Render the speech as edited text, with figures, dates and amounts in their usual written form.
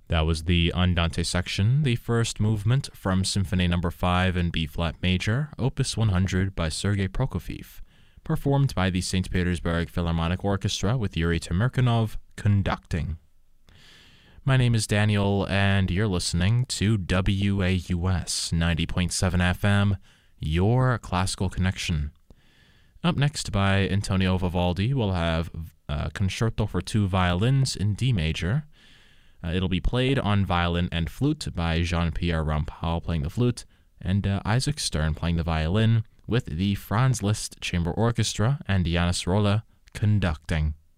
That was the Andante section, the first movement from Symphony No. 5 in B-flat major, Opus 100 by Sergei Prokofiev, performed by the St. Petersburg Philharmonic Orchestra with Yuri Temirkanov conducting. My name is Daniel, and you're listening to WAUS 90.7 FM, your classical connection. Up next by Antonio Vivaldi, we'll have Concerto for Two Violins in D major. It'll be played on violin and flute by Jean-Pierre Rampal playing the flute, and Isaac Stern playing the violin, with the Franz Liszt Chamber Orchestra and Janis Rolla conducting.